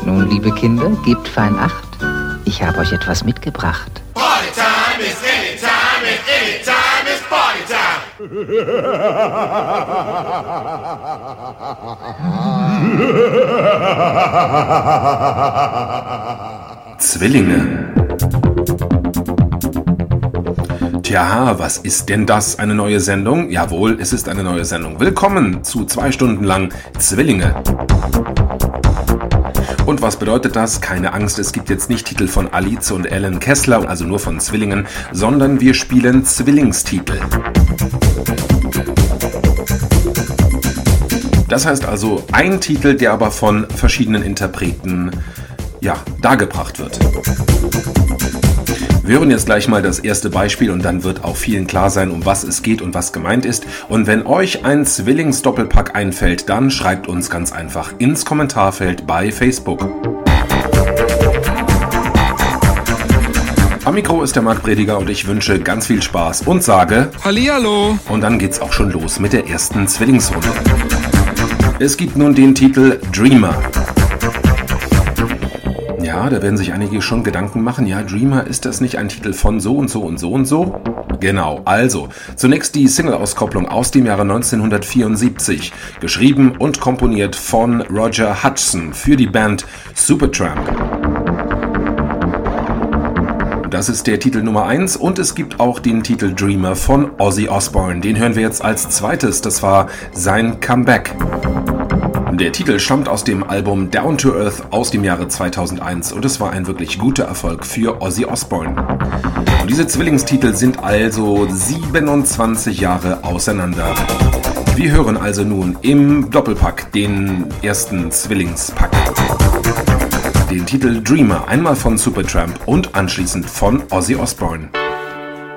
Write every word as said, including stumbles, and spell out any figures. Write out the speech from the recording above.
Nun, liebe Kinder, gebt fein Acht. Ich habe euch etwas mitgebracht. Partytime is anytime and anytime is partytime. Zwillinge. Tja, was ist denn das? Eine neue Sendung? Jawohl, es ist eine neue Sendung. Willkommen zu zwei Stunden lang Zwillinge. Und was bedeutet das? Keine Angst, es gibt jetzt nicht Titel von Alice und Alan Kessler, also nur von Zwillingen, sondern wir spielen Zwillingstitel. Das heißt also ein Titel, der aber von verschiedenen Interpreten, ja, dargebracht wird. Wir hören jetzt gleich mal das erste Beispiel und dann wird auch vielen klar sein, um was es geht und was gemeint ist. Und wenn euch ein Zwillingsdoppelpack einfällt, dann schreibt uns ganz einfach ins Kommentarfeld bei Facebook. Am Mikro ist der Marc Prediger und ich wünsche ganz viel Spaß und sage Hallihallo! Und dann geht's auch schon los mit der ersten Zwillingsrunde. Es gibt nun den Titel Dreamer. Ja, da werden sich einige schon Gedanken machen. Ja, Dreamer, ist das nicht ein Titel von so und so und so und so? Genau, also, zunächst die Single-Auskopplung aus dem Jahre neunzehnhundertvierundsiebzig, geschrieben und komponiert von Roger Hodgson für die Band Supertramp. Das ist der Titel Nummer eins und es gibt auch den Titel Dreamer von Ozzy Osbourne. Den hören wir jetzt als zweites, das war sein Comeback. Der Titel stammt aus dem Album Down to Earth aus dem Jahre zweitausendeins und es war ein wirklich guter Erfolg für Ozzy Osbourne. Und diese Zwillingstitel sind also siebenundzwanzig Jahre auseinander. Wir hören also nun im Doppelpack den ersten Zwillingspack. Den Titel Dreamer, einmal von Supertramp und anschließend von Ozzy Osbourne.